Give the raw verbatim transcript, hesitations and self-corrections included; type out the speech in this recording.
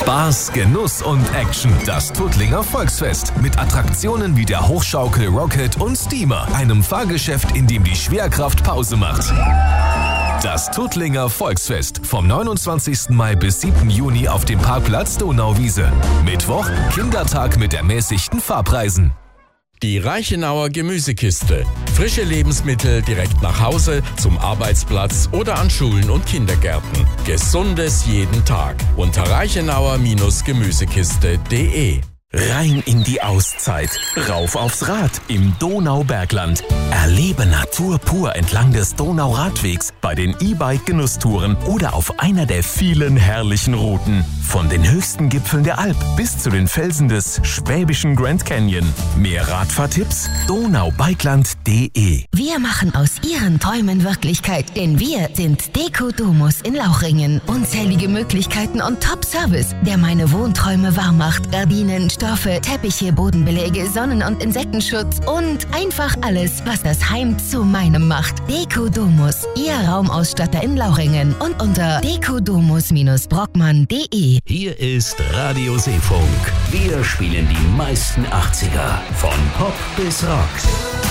Spaß, Genuss und Action. Das Tuttlinger Volksfest mit Attraktionen wie der Hochschaukel Rocket und Steamer. Einem Fahrgeschäft, in dem die Schwerkraft Pause macht. Das Tuttlinger Volksfest vom neunundzwanzigsten Mai bis siebten Juni auf dem Parkplatz Donauwiese. Mittwoch Kindertag mit ermäßigten Fahrpreisen. Die Reichenauer Gemüsekiste. Frische Lebensmittel direkt nach Hause, zum Arbeitsplatz oder an Schulen und Kindergärten. Gesundes jeden Tag. Unter reichenauer Gemüsekiste punkt de. Rein in die Auszeit. Rauf aufs Rad im Donaubergland. Erlebe Natur pur entlang des Donauradwegs bei den E-Bike-Genusstouren oder auf einer der vielen herrlichen Routen. Von den höchsten Gipfeln der Alp bis zu den Felsen des schwäbischen Grand Canyon. Mehr Radfahrtipps? donaubikeland punkt de. Wir machen aus Ihren Träumen Wirklichkeit, denn wir sind Deko Domus in Lauchringen. Unzählige Möglichkeiten und Top-Service, der meine Wohnträume wahr macht. Gardinen, Stoffe, Teppiche, Bodenbeläge, Sonnen- und Insektenschutz und einfach alles, was das Heim zu meinem macht. Deko Domus, Ihr Raumausstatter in Lauchringen und unter dekodomus brockmann punkt de. Hier ist Radio Seefunk. Wir spielen die meisten achtziger, von Pop bis Rock.